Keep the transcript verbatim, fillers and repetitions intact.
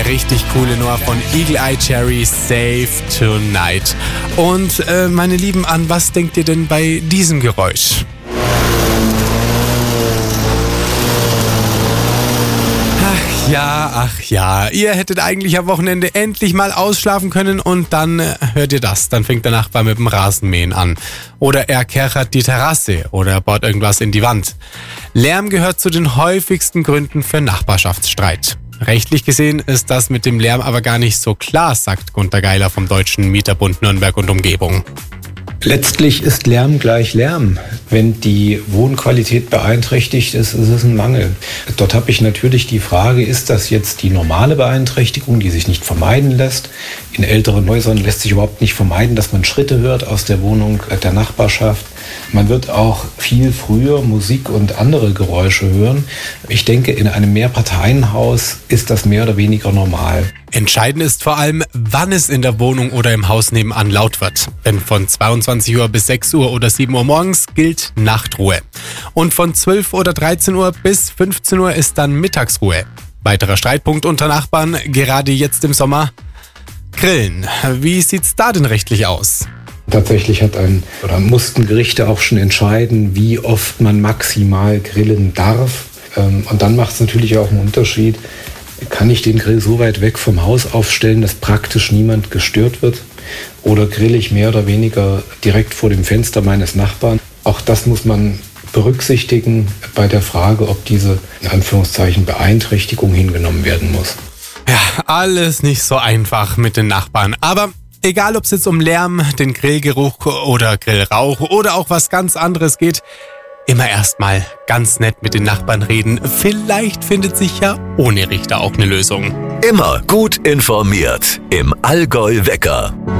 richtig coole Nummer von Eagle Eye Cherry, Save Tonight. Und äh, meine Lieben, an was denkt ihr denn bei diesem Geräusch? Ach ja, ach ja, ihr hättet eigentlich am Wochenende endlich mal ausschlafen können und dann äh, hört ihr das. Dann fängt der Nachbar mit dem Rasenmähen an. Oder er kerchert die Terrasse oder er baut irgendwas in die Wand. Lärm gehört zu den häufigsten Gründen für Nachbarschaftsstreit. Rechtlich gesehen ist das mit dem Lärm aber gar nicht so klar, sagt Gunter Geiler vom Deutschen Mieterbund Nürnberg und Umgebung. Letztlich ist Lärm gleich Lärm. Wenn die Wohnqualität beeinträchtigt ist, ist es ein Mangel. Dort habe ich natürlich die Frage, ist das jetzt die normale Beeinträchtigung, die sich nicht vermeiden lässt? In älteren Häusern lässt sich überhaupt nicht vermeiden, dass man Schritte hört aus der Wohnung der Nachbarschaft. Man wird auch viel früher Musik und andere Geräusche hören. Ich denke, in einem Mehrparteienhaus ist das mehr oder weniger normal. Entscheidend ist vor allem, wann es in der Wohnung oder im Haus nebenan laut wird. Denn von zweiundzwanzig Uhr bis sechs Uhr oder sieben Uhr morgens gilt Nachtruhe. Und von zwölf oder dreizehn Uhr bis fünfzehn Uhr ist dann Mittagsruhe. Weiterer Streitpunkt unter Nachbarn, gerade jetzt im Sommer: Grillen. Wie sieht's da denn rechtlich aus? Tatsächlich hat ein oder mussten Gerichte auch schon entscheiden, wie oft man maximal grillen darf. Und dann macht es natürlich auch einen Unterschied. Kann ich den Grill so weit weg vom Haus aufstellen, dass praktisch niemand gestört wird? Oder grille ich mehr oder weniger direkt vor dem Fenster meines Nachbarn? Auch das muss man berücksichtigen bei der Frage, ob diese in Anführungszeichen Beeinträchtigung hingenommen werden muss. Ja, alles nicht so einfach mit den Nachbarn. Aber egal, ob es jetzt um Lärm, den Grillgeruch oder Grillrauch oder auch was ganz anderes geht, immer erstmal ganz nett mit den Nachbarn reden. Vielleicht findet sich ja ohne Richter auch eine Lösung. Immer gut informiert im Allgäu Wecker.